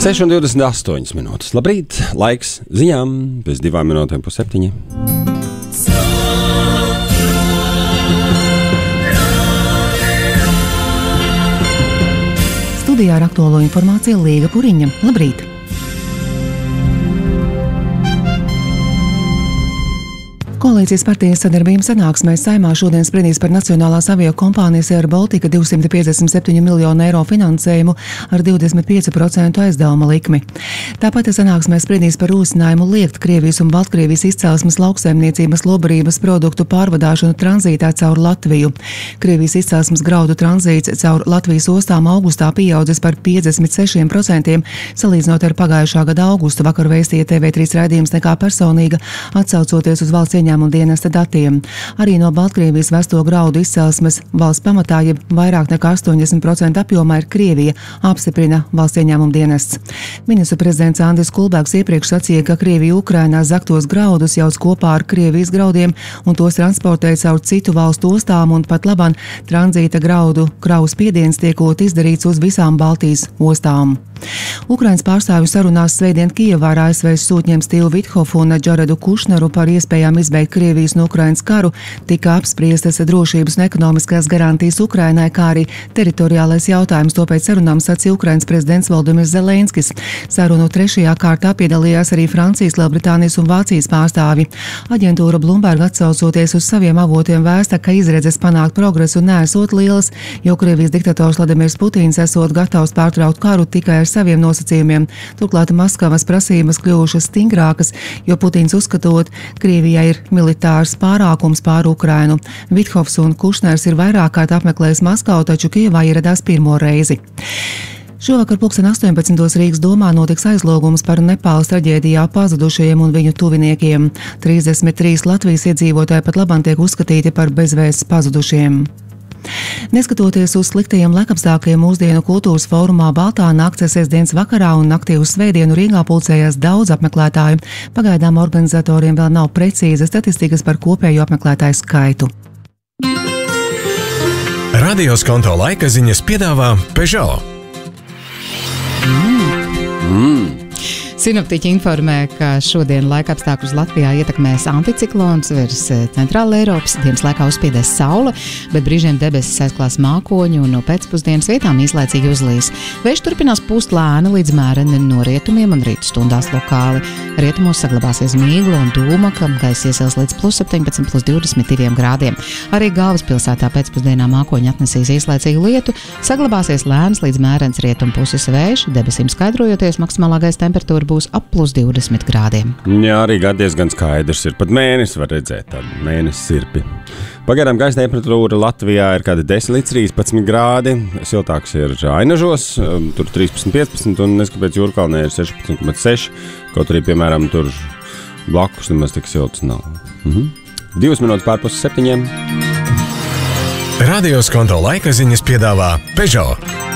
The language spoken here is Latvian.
6,28 minūtes. Labrīt, laiks ziņām, pēc 2 minūtēm pus 7. Studijā ar aktuālo informāciju Līga Puriņa. Labrīt! Koalīcijas partijas sadarbības sanāksmē Saeimā šodien spriedīs par nacionālās aviokompānijas Air Baltica 257 miljonu eiro finansējumu ar 25% aizdevuma likmi. Tāpat sanāksmē spriedīs par rosinājumu liekt Krievijas un Baltkrievijas izcelsmes lauksaimniecības lobarības produktu pārvadāšanu tranzītā caur Latviju. Krievijas izcelsmes graudu tranzīts caur Latvijas ostām augustā pieaudzis par 56%, salīdzinot ar pagājušā gada augustu, vakar vēstīja TV3 raidījums Nekā personīga, atsaucoties uz valsts ieņēmumu dienesta datiem. Arī no Baltkrievijas vesto graudu izcelsmes valsts pamatā, jeb vairāk nekā 80% apjomā ir Krievija, apstiprina valsts ieņēmumu dienests. Ministru prezidents Andris Kulbergs iepriekš sacīja, ka Krievija Ukrainā zaktos graudus jauc kopā ar Krievijas graudiem un tos transportē caur citu valstu ostām, un pat labāk tranzīta graudu kravas spiediens tiekot izdarīts uz visām Baltijas ostām. Ukrainas pārstāvju sarunās svētdien Kijevā ar ASV sūtņiem Stīvu Vithofu un Džaredu Kušneru par iespējām izbeigt Krievijas un Ukrainas karu tika apspriestas drošības un ekonomiskās garantijas Ukrainai, kā arī teritoriālais jautājums. To pēc sarunām sacīja Ukrainas prezidents Volodimirs Zelenskis. Sarunu trešajā kārtā piedalījās arī Francijas, Lielbritānijas un Vācijas pārstāvji. Aģentūra Bloomberg atsaucoties uz saviem avotiem vēsta, ka izredzes panākt progresu nesot lielas, jo Krievijas diktators Vladimirs Putins esot gatavs pārtraukt karu tikai ar saviem nosacījumiem. Turklāt Maskavas prasības kļuvušas stingrākas, jo Putins uzskatot, Krievijai ir militārs pārākums pār Ukrainu. Vithovs un Kušners ir vairāk kārt apmeklējis Maskavu, taču Kijevā ieradās pirmo reizi. Šovakar 18. Rīgas domā notiks aizlūgums par Nepāles traģēdijā pazudušajiem un viņu tuviniekiem. 33 Latvijas iedzīvotāji pat labāk tiek uzskatīti par bezvēsts pazudušiem. Neskatoties uz sliktajiem laikapstākļiem, mūsdienu kultūras fórumā Baltā nakts sestdienas vakarā un naktī uz svētdienu Rīgā pulcējās daudz apmeklētāju. Pagaidām organizatoriem vēl nav precīzas statistikas par kopējo apmeklētāju skaitu. Radios konto laika ziņas piedāvā Peugeot. Sinoptiķi informē, ka šodien laikapstākļus Latvijā ietekmēs anticiklons virs centrāla Eiropas. Dienas laikā uzspiedēs saule, bet brīžiem debesis aizklās mākoņi un no pēcpusdienas vietām īslaicīgi uzlīs. Vējš turpinās pūst lēni līdz mēreni no rietumiem un rītu stundās lokāli. Rietumos saglabāsies mīgla un dūmaka, gaisa iesils līdz +17, +22 grādiem. Arī galvaspilsētā pēcpusdienā mākoņi atnesīs īslaicīgu lietu, saglabāsies lēns līdz mērens rietumpuses vējš, debesīm skaidrojoties, maksimālā gaisa temperatūra būs ap +20 grādiem. Jā, arī diezgan skaidrs ir. Pat mēnesis var redzēt tādu mēnesis sirpi. Pagaidām gaisa temperatūra Latvijā ir kādi 10 līdz 13 grādi. Siltāks ir Ainažos, tur 13,15 un neskapēc Jūrkalnē ir 16,6. Kaut arī, piemēram, tur blakus nemaz tik silts nav. 2 minūtes pār pus 7. Radios konto laika ziņas piedāvā Peugeot.